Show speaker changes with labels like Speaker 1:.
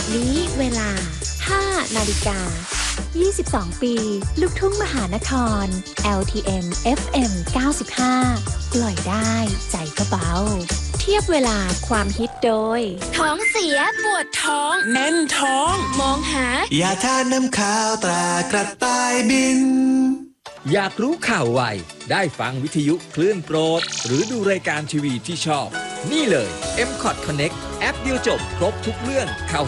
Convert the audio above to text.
Speaker 1: นี้เวลา 5 นาฬิกา 22 ปี ลูกทุ่งมหานคร LTM FM 95 ปล่อยได้ใจก็เบา เทียบเวลาความฮิตโดย ท้องเสียปวดท้อง
Speaker 2: แน่นท้อง
Speaker 1: มองหา
Speaker 3: อย่าทานน้ำข้าวตรากระต่ายบิน
Speaker 4: อยากรู้ข่าวไวได้ฟังวิทยุคลื่นโปรด หรือดูรายการทีวีที่ชอบ นี่เลย M-Cot Connect แอปเดียวจบครบทุกเรื่องข่าว